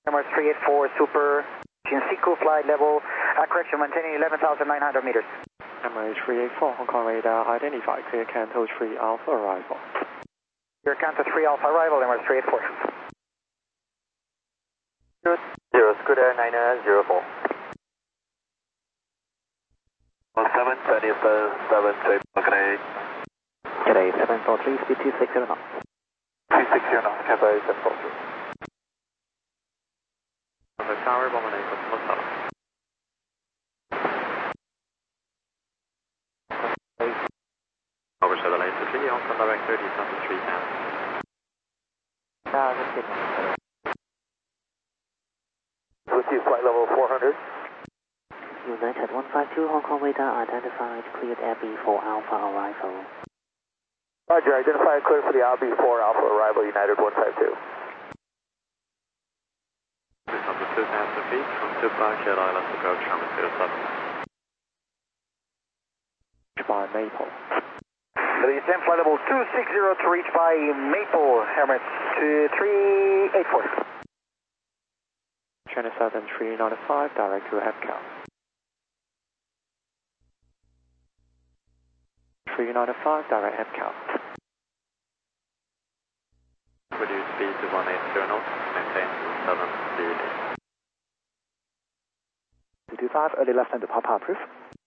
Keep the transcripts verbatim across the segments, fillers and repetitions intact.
Number three eight four, Super, Seco flight level, uh, correction, maintaining eleven thousand nine hundred meters. Number three eight four, Hong Kong radar, identify, clear Canto three Alpha arrival. Your Canto three Alpha arrival, number three eight four. Good. Zero, Scooter nine zero four. seven, twenty-seven, seven, three, okay. G'day, seven four three, speed two six zero knots. two six zero knots, Cathay seven four three. The tower, Bomber nine, Hotel. Over seven eight three, Hong Kong director, descent to three ten. With you, flight level four hundred. United one five two, Hong Kong radar identified, cleared Air B four Alpha arrival. Roger, identified, clear for the Air B four Alpha arrival, United one five two. Descent to two thousand feet from Dubai, Jet Island, approach runway zero seven. By Maple. Descent flight level two six zero to reach by Maple, Emirates to three eight four. China seven three nine five, direct to M C A L. three nine five, direct M C A L. Reduce speed to one eight zero knots, maintain seven speed. two two five, early left hand to Papa approved.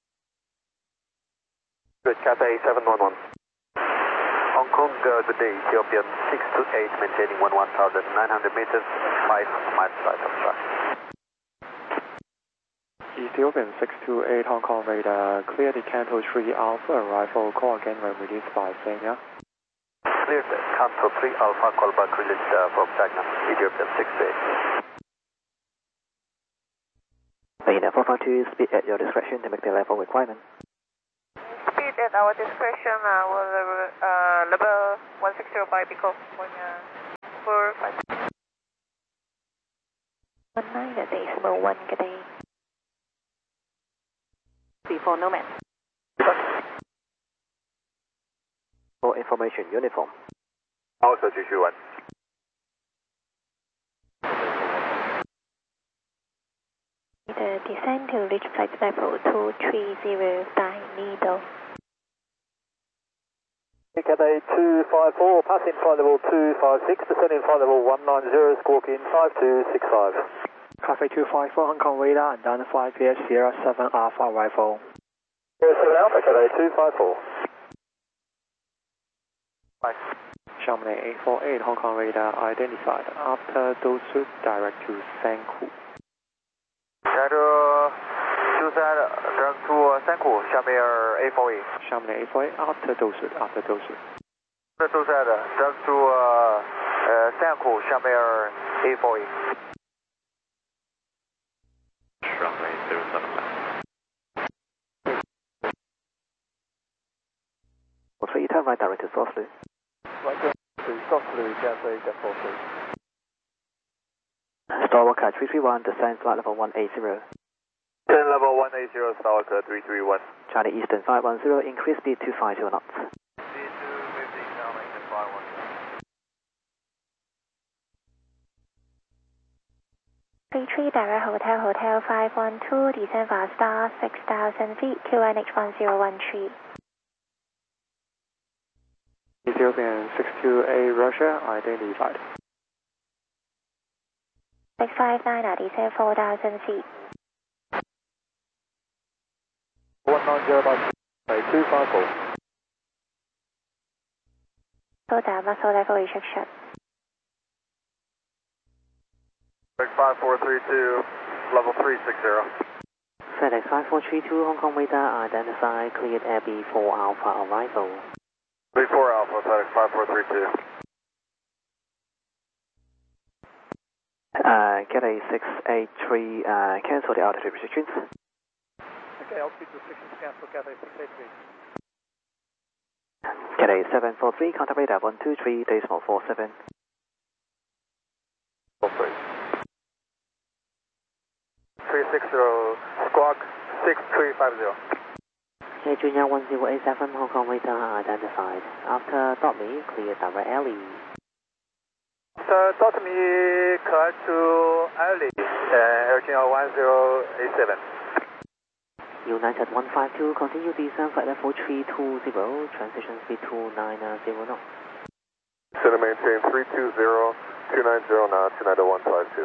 Good, Cathay seven one one. Hong Kong, uh, good day, Ethiopian six two eight, maintaining one one thousand nine hundred meters, five miles right of track. Ethiopian six two eight, Hong Kong radar, clear the Canto three Alpha arrival, call again when released by Senior. Clear the Canto three Alpha, call back released uh, from China, Ethiopian six two eight. Senior four five two, speed at your discretion to make the level requirement. Speed at our discretion, uh, will, uh, level one six zero by Pico, four five. one nine decimal one, good day. Before Nomad. For information, uniform. Also G Q one. The descent to reach flight level two three zero by Needle. Cathay two five four, passing flight level two five six, descending flight level one nine zero, squawk in five two six five. Cathay two five four, Hong Kong radar, identified via Sierra seven Alpha arrival. Sierra seven Alpha, Cathay two five four. Bye. Chamonix eight four eight, Hong Kong radar, identified after Dosu, direct to Sanku. 下车九三 direct to 三库，下面 eight four eight。 Chamonix eight four eight, after Dosu, after Dosu. 这九三 direct to 呃三库，下面 eight four eight。 Runway zero seven left. 我是 turn right direct to Source. Right to Source, Cathay seven four three. Starwalker three three one, descend flight level one eight zero. ten level one eight zero, Starwalker three three one. China Eastern five one zero, increase speed two five zero knots. Speed two fifty, now maintain five one. three three direct Hotel Hotel five one two, descend for star six thousand feet, Q N H one zero one three. Ethiopian six two eight, Russia, identified. six five nine, descend four thousand feet. one nine zero by two five four. So down, muscle level rejection. five four three two, level three six zero. FedEx five four three two, Hong Kong radar, identified, cleared Air B four Alpha arrival. B four Alpha, FedEx five four three two. Uh, get a six eight three, uh, cancel the altitude restrictions. Okay, altitude restrictions cancel, Cathay six eight three. Get a seven four three, contact radar one two three, decimal four seven. three six zero, squawk six three five zero. Okay, Junior one zero eight seven, Hong Kong radar identified. After dot me, clear direct alley. Sir, talk to me correct to early, uh, Air Channel one zero eight seven. United one five two, continue descent flight level three two zero, transition speed two nine zero knots. Center maintain three two zero, two nine zero knots, United one five two.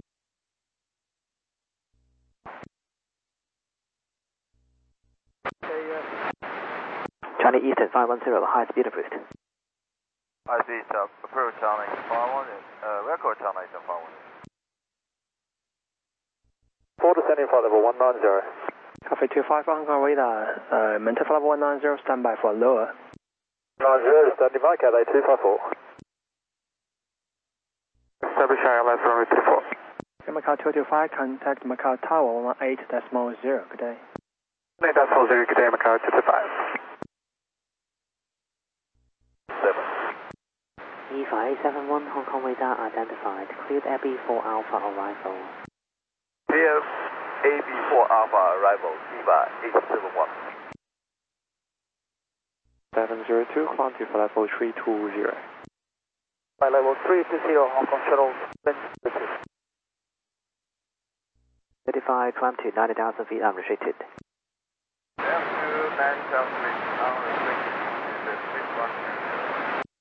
Charlie Eastern five one zero, high speed approved. I see, uh, approach China five one, uh, record China five one. four descending flight level one nine zero. Cafe two five, Hong Kong radar, uh, maintain flight level one nine zero, standby for lower. nine zero, standing by, Cathay two five four. Establish I L S runway three four. Macau two two five, contact Macau Tower one eight decimal zero, good day. eight decimal zero, good day, Macau two two five. seven. E five eight seven one, Hong Kong radar identified, cleared A B four Alpha arrival. Clear A B four Alpha arrival, Eva eight seven one. seven zero two, climb to flight level three two zero. Flight level three two zero, Hong Kong shuttle. thirty-five, climb to ninety thousand feet unrestricted. F two nine thousand feet unrestricted. This is